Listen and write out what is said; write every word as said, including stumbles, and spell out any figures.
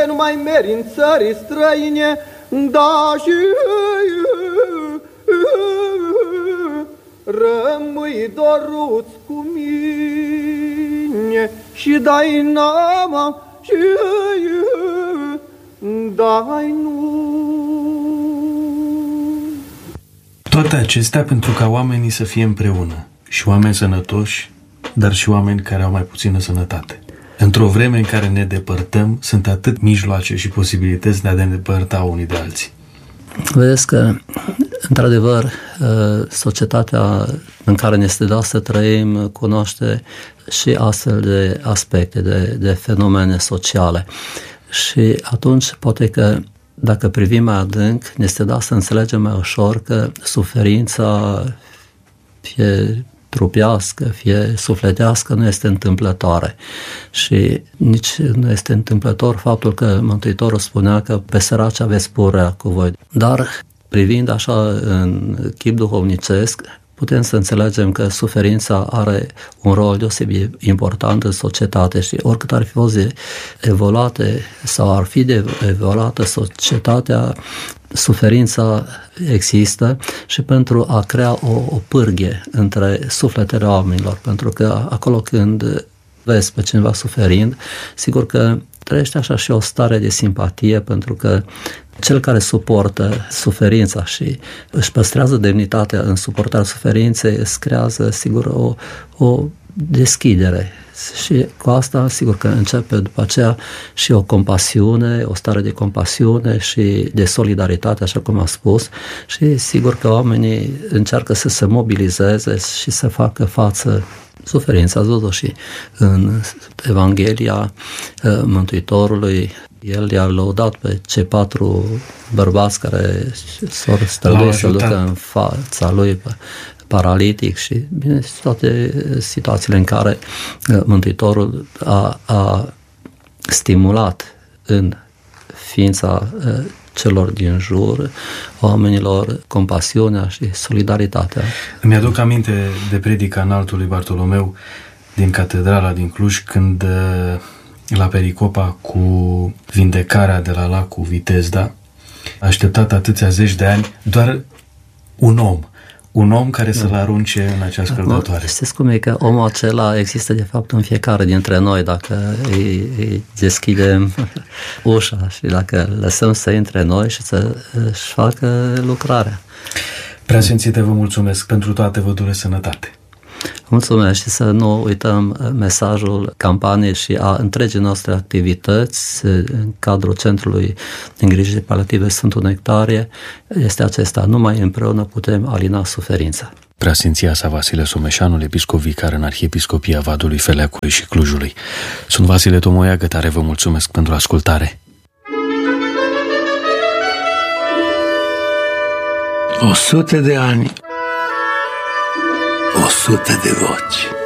nu mai meri în țări străine, da și rămâi doruț cu mine și dai nama și dai nu. Toate acestea pentru ca oamenii să fie împreună, și oameni sănătoși, dar și oameni care au mai puțină sănătate. Într-o vreme în care ne depărtăm, sunt atât mijloace și posibilități de a ne depărta unii de alții. Vedeți că, într-adevăr, societatea în care ne este dat să trăim cunoaște și astfel de aspecte, de, de fenomene sociale. Și atunci, poate că, dacă privim mai adânc, ne este dat să înțelegem mai ușor că suferința, fie trupească, fie sufletească, nu este întâmplătoare. Și nici nu este întâmplător faptul că Mântuitorul spunea că pe săraci aveți pururea cu voi. Dar, privind așa în chip duhovnicesc, putem să înțelegem că suferința are un rol deosebit important în societate și oricât ar fi fost de evoluate sau ar fi de evoluată societatea, suferința există și pentru a crea o, o pârghie între sufletele oamenilor, pentru că acolo când vezi pe cineva suferind, sigur că trăiește așa și o stare de simpatie, pentru că cel care suportă suferința și își păstrează demnitatea în suportarea suferinței, îți creează, sigur, o, o deschidere. Și cu asta, sigur că începe după aceea și o compasiune, o stare de compasiune și de solidaritate, așa cum am spus, și sigur că oamenii încearcă să se mobilizeze și să facă față suferința. Ați văzut și în Evanghelia Mântuitorului, el i-a lăudat pe cei patru bărbați care s-au străduit să ducă în fața lui paralitic și, bine, toate situațiile în care Mântuitorul a, a stimulat în ființa celor din jur, oamenilor, compasiunea și solidaritatea. Îmi aduc aminte de predica înaltului Bartolomeu din catedrala din Cluj, când la pericopa cu vindecarea de la lacul Vitezda a așteptat atâția zeci de ani doar un om. Un om care să-l arunce în acea scăldătoare. Știți cum e că omul acela există de fapt în fiecare dintre noi, dacă îi, îi deschidem ușa și dacă lăsăm să intre noi și să își facă lucrarea. Preasfințite, vă mulțumesc pentru toate, vă doresc sănătate. Mulțumesc și să nu uităm mesajul campaniei și a întregii noastre activități în cadrul Centrului de Îngrijire Paliative Sfântul Nectarie. Este acesta: numai împreună putem alina suferința. Preasfinția sa Vasile Someșanul, episcop vicar în Arhiepiscopia Vadului, Feleacului și Clujului. Sunt Vasile Tomoia Gătare, vă mulțumesc pentru ascultare. O sută de ani, o sută de voci.